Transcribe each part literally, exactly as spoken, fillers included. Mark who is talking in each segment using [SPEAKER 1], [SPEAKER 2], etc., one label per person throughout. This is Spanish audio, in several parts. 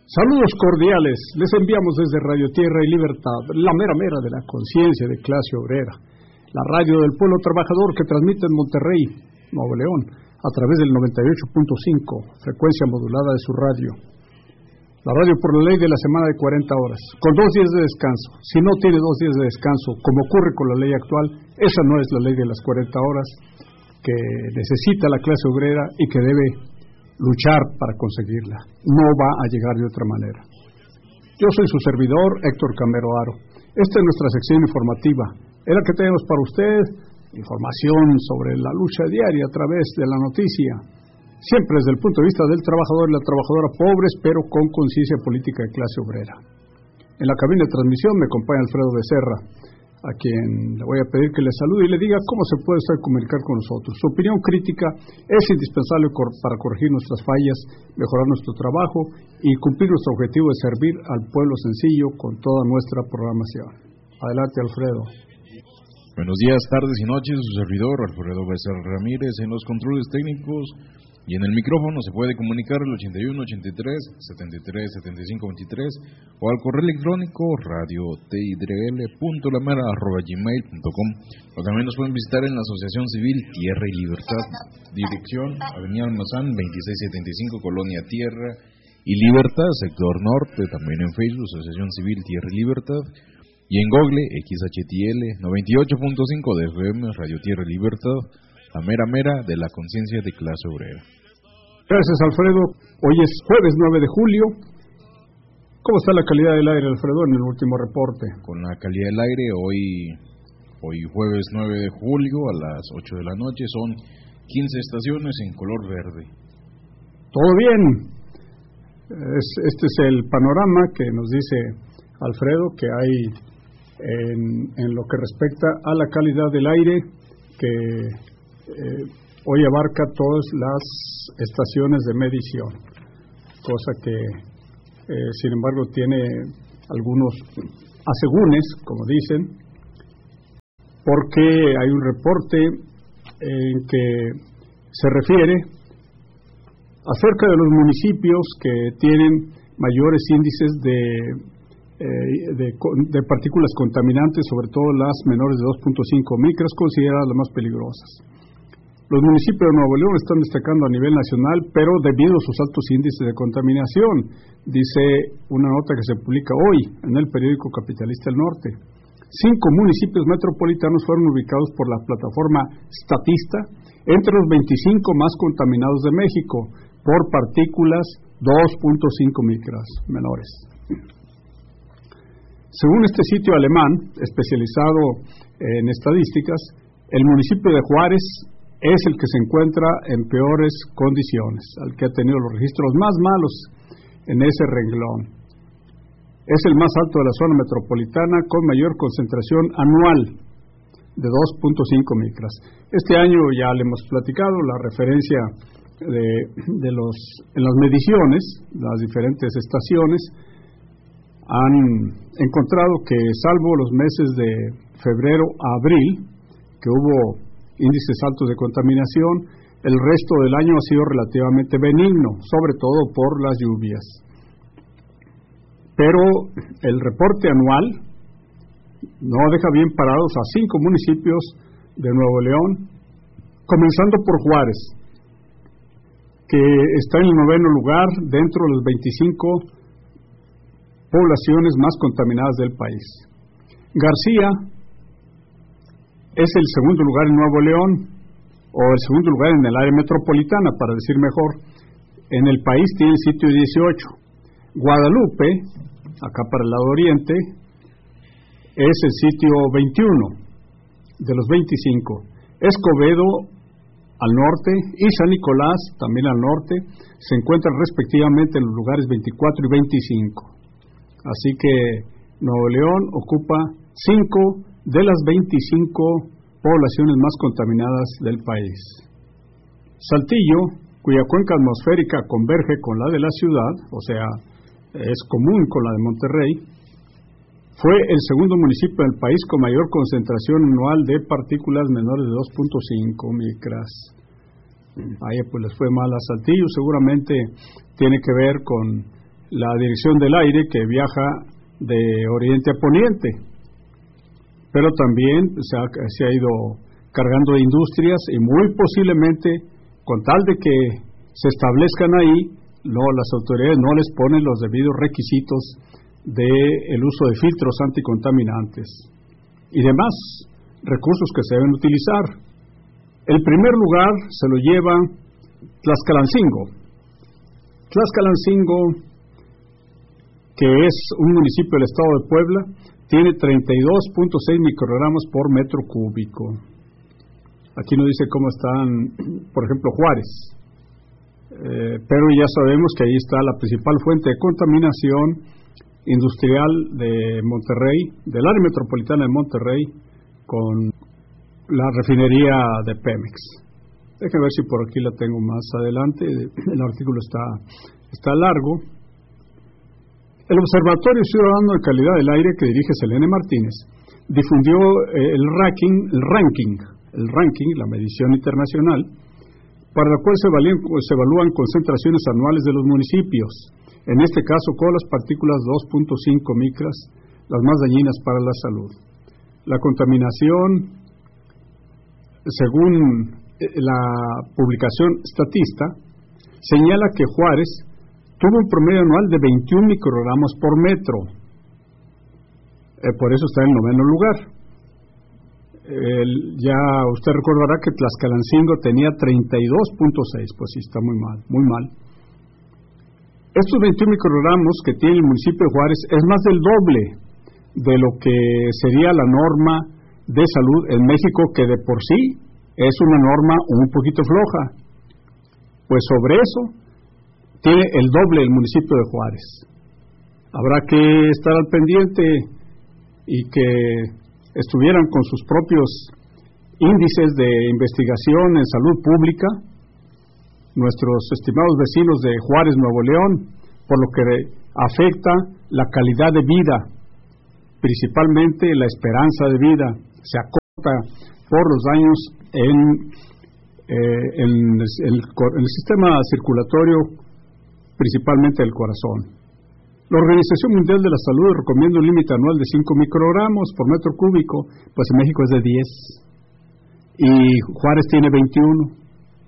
[SPEAKER 1] Saludos cordiales, les enviamos desde Radio Tierra y Libertad, la mera mera de la conciencia de clase obrera, la radio del pueblo trabajador que transmite en Monterrey, Nuevo León, a través del noventa y ocho punto cinco, frecuencia modulada de su radio. La radio por la ley de la semana de cuarenta horas, con dos días de descanso. Si no tiene dos días de descanso, como ocurre con la ley actual, esa no es la ley de las cuarenta horas que necesita la clase obrera y que debe luchar para conseguirla. No va a llegar de otra manera. Yo soy su servidor, Héctor Camero Aro. Esta es nuestra sección informativa. Es la que tenemos para usted, información sobre la lucha diaria a través de la noticia, siempre desde el punto de vista del trabajador y la trabajadora pobres, pero con conciencia política de clase obrera. En la cabina de transmisión me acompaña Alfredo Becerra, a quien le voy a pedir que le salude y le diga cómo se puede usted comunicar con nosotros. Su opinión crítica es indispensable para corregir nuestras fallas, mejorar nuestro trabajo y cumplir nuestro objetivo de servir al pueblo sencillo con toda nuestra programación. Adelante, Alfredo.
[SPEAKER 2] Buenos días, tardes y noches, su servidor Alfredo Becerra Ramírez en los controles técnicos. Y en el micrófono se puede comunicar al ochenta y uno, ochenta y tres, setenta y tres, setenta y cinco, veintitrés o al correo electrónico radio t y l punto la mera arroba gmail punto com. O también nos pueden visitar en la Asociación Civil Tierra y Libertad, dirección Avenida Almazán veintiséis setenta y cinco, Colonia Tierra y Libertad, sector norte, también en Facebook, Asociación Civil Tierra y Libertad, y en Google, X H T L noventa y ocho punto cinco de F M, Radio Tierra y Libertad, la mera mera de la conciencia de clase obrera.
[SPEAKER 1] Gracias, Alfredo. Hoy es jueves nueve de julio. ¿Cómo está la calidad del aire, Alfredo, en el último reporte?
[SPEAKER 2] Con la calidad del aire, hoy hoy jueves nueve de julio a las ocho de la noche, son quince estaciones en color verde.
[SPEAKER 1] Todo bien. Es, este es el panorama que nos dice Alfredo, que hay en, en lo que respecta a la calidad del aire, que eh, hoy abarca todas las estaciones de medición, cosa que, eh, sin embargo, tiene algunos asegúnes, como dicen, porque hay un reporte en que se refiere acerca de los municipios que tienen mayores índices de, eh, de, de partículas contaminantes, sobre todo las menores de dos punto cinco micras, consideradas las más peligrosas. Los municipios de Nuevo León están destacando a nivel nacional, pero debido a sus altos índices de contaminación, dice una nota que se publica hoy en el periódico Capitalista del Norte. Cinco municipios metropolitanos fueron ubicados por la plataforma Statista entre los veinticinco más contaminados de México por partículas dos punto cinco micras menores. Según este sitio alemán, especializado en estadísticas, el municipio de Juárez es el que se encuentra en peores condiciones, al que ha tenido los registros más malos en ese renglón. Es el más alto de la zona metropolitana, con mayor concentración anual de dos punto cinco micras. Este año ya le hemos platicado la referencia de, de los en las mediciones, las diferentes estaciones han encontrado que, salvo los meses de febrero a abril, que hubo índices altos de contaminación, el resto del año ha sido relativamente benigno, sobre todo por las lluvias. Pero el reporte anual no deja bien parados a cinco municipios de Nuevo León, comenzando por Juárez, que está en el noveno lugar dentro de las veinticinco poblaciones más contaminadas del país. García es el segundo lugar en Nuevo León, o el segundo lugar en el área metropolitana, para decir mejor. En el país tiene el sitio dieciocho. Guadalupe, acá para el lado oriente, es el sitio veintiuno de los veinticinco. Escobedo al norte y San Nicolás, también al norte, se encuentran respectivamente en los lugares veinticuatro y veinticinco. Así que Nuevo León ocupa cinco de las veinticinco poblaciones más contaminadas del país. Saltillo, cuya cuenca atmosférica converge con la de la ciudad, o sea, es común con la de Monterrey, fue el segundo municipio del país con mayor concentración anual de partículas menores de dos punto cinco micras. Ahí pues les fue mal a Saltillo, seguramente tiene que ver con la dirección del aire que viaja de oriente a poniente, pero también se ha, se ha ido cargando de industrias y muy posiblemente, con tal de que se establezcan ahí, no, las autoridades no les ponen los debidos requisitos del uso de filtros anticontaminantes y demás recursos que se deben utilizar. El primer lugar se lo lleva Tlaxcalancingo. Tlaxcalancingo, que es un municipio del estado de Puebla, tiene treinta y dos punto seis microgramos por metro cúbico. Aquí no dice cómo están, por ejemplo, Juárez, eh, pero ya sabemos que ahí está la principal fuente de contaminación industrial de Monterrey, del área metropolitana de Monterrey, con la refinería de Pemex. Déjenme ver si por aquí la tengo más adelante. El artículo está, está largo. El Observatorio Ciudadano de Calidad del Aire, que dirige Selene Martínez, difundió eh, el ranking, el ranking, el ranking, la medición internacional, para la cual se, valían, se evalúan concentraciones anuales de los municipios, en este caso con las partículas dos punto cinco micras, las más dañinas para la salud. La contaminación, según la publicación Statista, señala que Juárez tuvo un promedio anual de veintiún microgramos por metro. Eh, por eso está en noveno lugar. El, ya usted recordará que Tlaxcalancingo tenía treinta y dos punto seis, pues sí, está muy mal, muy mal. Estos veintiún microgramos que tiene el municipio de Juárez es más del doble de lo que sería la norma de salud en México, que de por sí es una norma un poquito floja. Pues sobre eso tiene el doble el municipio de Juárez. Habrá que estar al pendiente y que estuvieran con sus propios índices de investigación en salud pública nuestros estimados vecinos de Juárez, Nuevo León, por lo que afecta la calidad de vida, principalmente la esperanza de vida, se acorta por los daños en, eh, en, el, en el sistema circulatorio, principalmente el corazón. La Organización Mundial de la Salud recomienda un límite anual de cinco microgramos por metro cúbico, pues en México es de diez, y Juárez tiene veintiuno.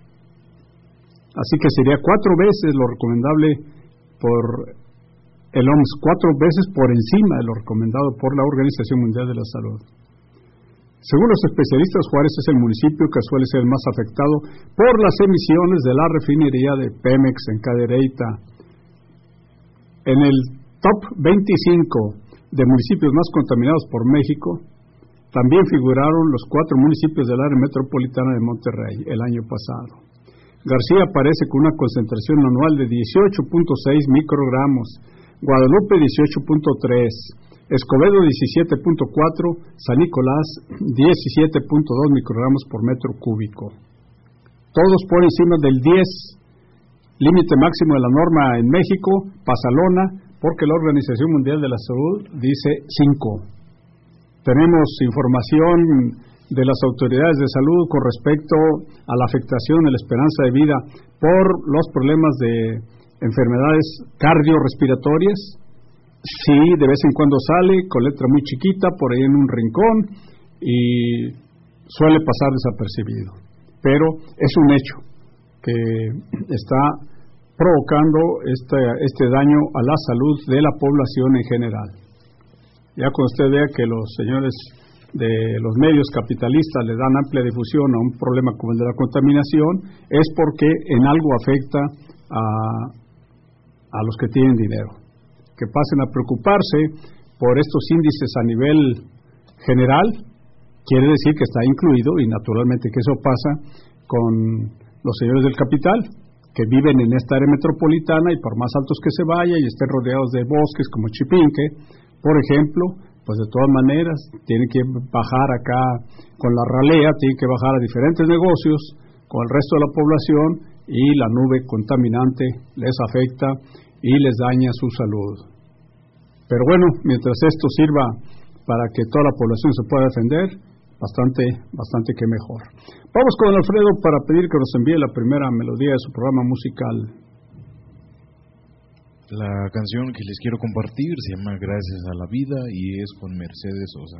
[SPEAKER 1] Así que sería cuatro veces lo recomendable por el O M S, cuatro veces por encima de lo recomendado por la Organización Mundial de la Salud. Según los especialistas, Juárez es el municipio que suele ser el más afectado por las emisiones de la refinería de Pemex en Cadereyta. En el top veinticinco de municipios más contaminados por México, también figuraron los cuatro municipios del área metropolitana de Monterrey el año pasado. García aparece con una concentración anual de dieciocho punto seis microgramos, Guadalupe dieciocho punto tres, Escobedo diecisiete punto cuatro, San Nicolás diecisiete punto dos microgramos por metro cúbico. Todos por encima del diez, límite máximo de la norma en México, Pasalona, porque la Organización Mundial de la Salud dice cinco. Tenemos información de las autoridades de salud con respecto a la afectación de la esperanza de vida por los problemas de enfermedades cardiorrespiratorias. Sí, de vez en cuando sale con letra muy chiquita por ahí en un rincón y suele pasar desapercibido, pero es un hecho que está provocando este, este daño a la salud de la población en general. Ya cuando usted vea que los señores de los medios capitalistas le dan amplia difusión a un problema como el de la contaminación, es porque en algo afecta a, a los que tienen dinero. Que pasen a preocuparse por estos índices a nivel general, quiere decir que está incluido, y naturalmente que eso pasa con los señores del capital, que viven en esta área metropolitana y por más altos que se vaya y estén rodeados de bosques como Chipinque, por ejemplo, pues de todas maneras tienen que bajar acá con la ralea, tienen que bajar a diferentes negocios con el resto de la población y la nube contaminante les afecta y les daña su salud. Pero bueno, mientras esto sirva para que toda la población se pueda defender, bastante, bastante que mejor. Vamos con Alfredo para pedir que nos envíe la primera melodía de su programa musical.
[SPEAKER 2] La canción que les quiero compartir se llama Gracias a la Vida y es con Mercedes Sosa.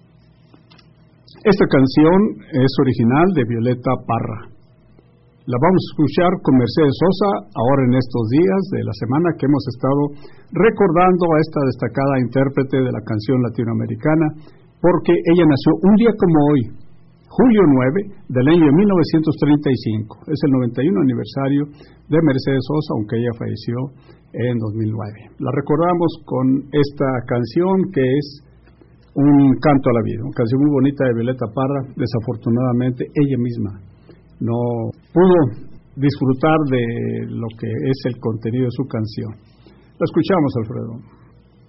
[SPEAKER 1] Esta canción es original de Violeta Parra. La vamos a escuchar con Mercedes Sosa ahora en estos días de la semana que hemos estado recordando a esta destacada intérprete de la canción latinoamericana, porque ella nació un día como hoy, julio nueve del año mil novecientos treinta y cinco. Es el noventa y uno aniversario de Mercedes Sosa, aunque ella falleció en dos mil nueve. La recordamos con esta canción que es un canto a la vida, una canción muy bonita de Violeta Parra. Desafortunadamente ella misma no pudo disfrutar de lo que es el contenido de su canción. La escuchamos, Alfredo.